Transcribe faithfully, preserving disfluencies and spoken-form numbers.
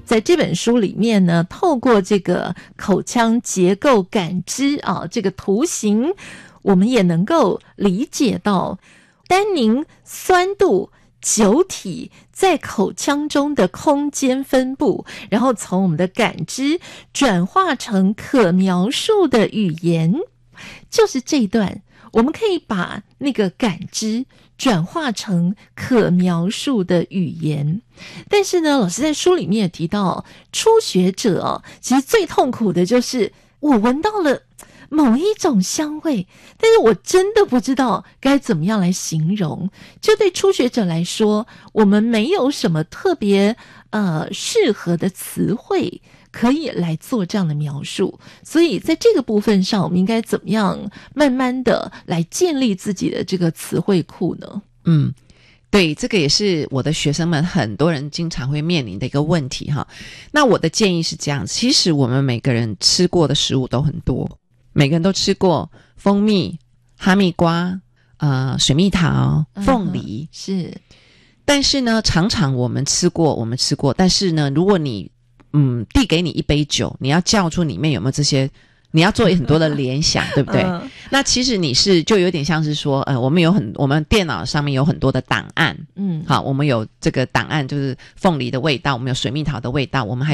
在这本书里面呢，透过这个口腔结构感知啊，这个图形，我们也能够理解到单宁酸度酒体在口腔中的空间分布，然后从我们的感知转化成可描述的语言。就是这一段，我们可以把那个感知转化成可描述的语言。但是呢，老师在书里面也提到，初学者哦，其实最痛苦的就是我闻到了某一种香味，但是我真的不知道该怎么样来形容。就对初学者来说，我们没有什么特别呃适合的词汇可以来做这样的描述，所以在这个部分上，我们应该怎么样慢慢的来建立自己的这个词汇库呢？ 嗯，对，这个也是我的学生们很多人经常会面临的一个问题哈。那我的建议是这样，其实我们每个人吃过的食物都很多，每个人都吃过蜂蜜、哈密瓜、呃水蜜桃、凤梨、 嗯、是。 但是呢，常常我们吃过，我们吃过，但是呢，如果你嗯递给你一杯酒，你要叫出里面有没有这些，你要做很多的联想，对不对？ 嗯、 那其实你是就有点像是说，呃，我们有很我们电脑上面有很多的档案， 嗯， 好，我们有这个档案就是凤梨的味道，我们有水蜜桃的味道，我们还